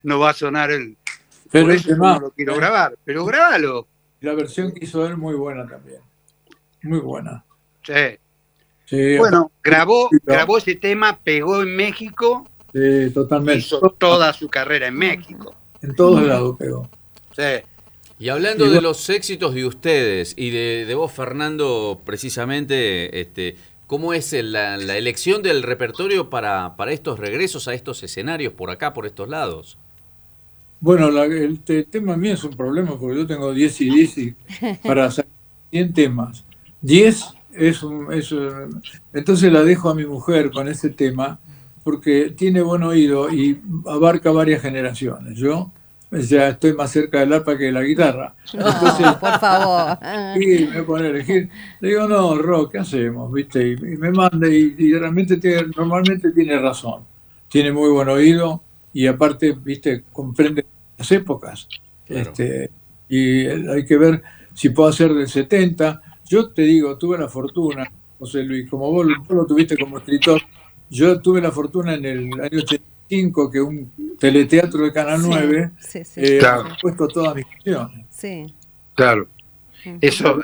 no va a sonar el... Pero por el eso yo tema, no lo quiero grabar, pero grábalo. la versión que hizo él muy buena también. Muy buena. Sí. Sí, aparte, Bueno, grabó ese tema, pegó en México, totalmente. hizo toda su carrera en México. En todos lados pegó. Sí. Y hablando Y de bueno, los éxitos de ustedes y de vos, Fernando, precisamente, ¿cómo es la elección del repertorio para estos regresos a estos escenarios por acá, por estos lados? bueno, el tema mío es un problema porque yo tengo 10 y 10 y para hacer 100 temas. 10 entonces la dejo a mi mujer con ese tema porque tiene buen oído y abarca varias generaciones. Yo ya estoy más cerca del arpa que de la guitarra. Entonces, No, por favor. y me pone a elegir. Le digo, no, Rock, ¿qué hacemos? ¿Viste? Y me manda y realmente normalmente tiene razón. Tiene muy buen oído y aparte, ¿viste? Comprende las épocas. Claro. Y hay que ver si puedo hacer del 70. Yo te digo, tuve la fortuna, José Luis, como vos lo tuviste como escritor, yo tuve la fortuna en el año 85 que un teleteatro de Canal 9 Sí, Claro. ha puesto todas mis canciones. sí. Claro. Ujú.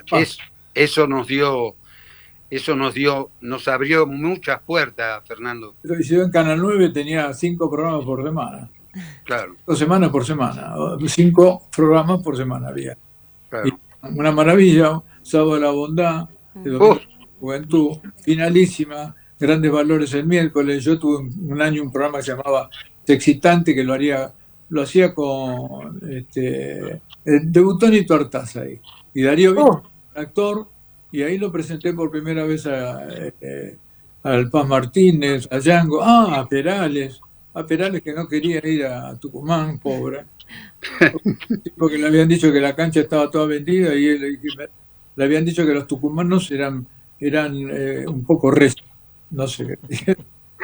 Nos abrió muchas puertas, Fernando. Pero yo en Canal 9 tenía 5 programas por semana. Claro, 5 semanas por semana. 5 programas por semana había. Y claro. una maravilla. Sábado de la Bondad, de Domingo de la Juventud, finalísima. Grandes Valores el miércoles. Yo tuve un año un programa que se llamaba Excitante, que lo hacía con debutó Nito Artaza ahí. Y Darío Vinci, actor, y ahí lo presenté por primera vez al Paz Martínez, a Django, a Perales que no quería ir a Tucumán, pobre, porque le habían dicho que la cancha estaba toda vendida y le habían dicho que los tucumanos eran un poco recios, no sé qué.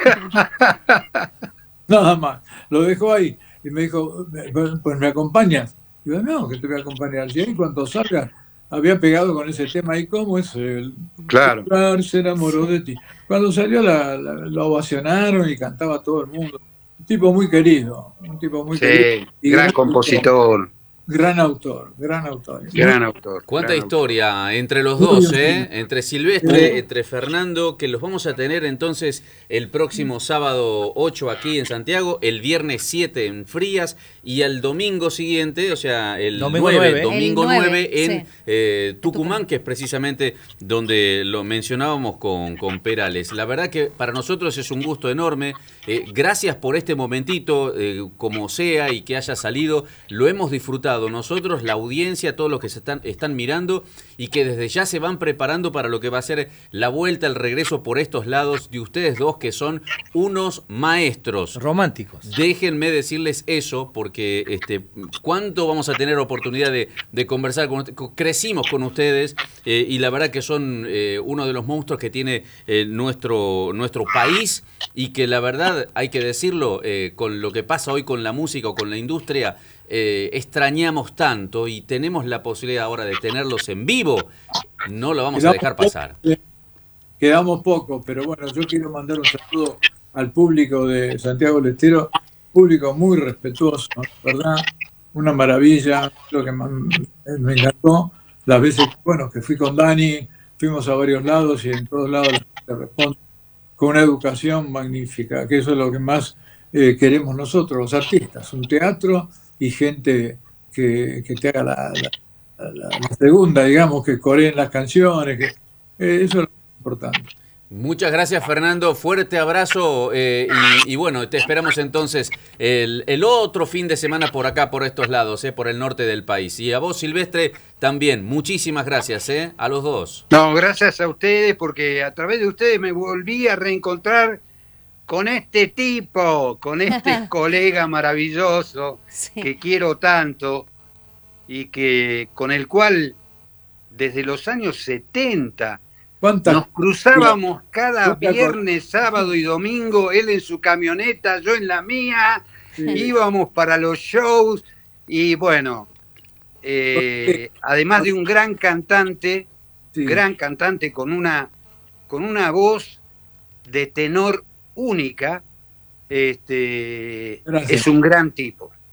Nada más, lo dejó ahí y me dijo, pues me acompañas. Digo, no, que te voy a acompañar. Y ahí cuando salga, había pegado con ese tema. ¿Y cómo es el Claro. se enamoró de ti? Cuando salió lo ovacionaron y cantaba todo el mundo. Un tipo muy querido, Sí, y gran compositor, gran autor, gran autor. gran autor. Cuánta Gran autor. historia entre los Muy dos, bien. entre Silvestre, entre Fernando, que los vamos a tener entonces el próximo sábado 8 aquí en Santiago, el viernes 7 en Frías y el domingo siguiente, o sea, el Domingo 9, 9. domingo El 9 9, en Tucumán, que es precisamente donde lo mencionábamos con Perales. La verdad que para nosotros es un gusto enorme. Gracias por este momentito, como sea y que haya salido, lo hemos disfrutado nosotros, la audiencia, todos los que se están mirando y que desde ya se van preparando para lo que va a ser la vuelta, el regreso por estos lados de ustedes dos que son unos maestros. Románticos. Déjenme decirles eso porque cuánto vamos a tener oportunidad de conversar con ustedes. Crecimos con ustedes y la verdad que son uno de los monstruos que tiene nuestro país y que la verdad hay que decirlo, con lo que pasa hoy con la música o con la industria, extrañamos tanto y tenemos la posibilidad ahora de tenerlos en vivo, no lo vamos a dejar pasar. Quedamos poco, pero bueno, yo quiero mandar un saludo al público de Santiago del Estero, público muy respetuoso, ¿verdad? Una maravilla, lo que más me encantó, las veces que fui con Dani, fuimos a varios lados y en todos lados la gente responde con una educación magnífica, que eso es lo que más queremos nosotros, los artistas, un teatro y gente que te haga la segunda, digamos, que coreen las canciones, eso es lo importante. Muchas gracias, Fernando. Fuerte abrazo y bueno, te esperamos entonces el otro fin de semana por acá, por estos lados, por el norte del país. Y a vos, Silvestre, también. Muchísimas gracias, a los dos. No, gracias a ustedes porque a través de ustedes me volví a reencontrar con este tipo, con este colega maravilloso que quiero tanto y que con el cual desde los años 70 nos cruzábamos cada viernes, sábado y domingo, él en su camioneta, yo en la mía, íbamos para los shows y bueno, además de un gran cantante con una voz de tenor única, es un gran tipo.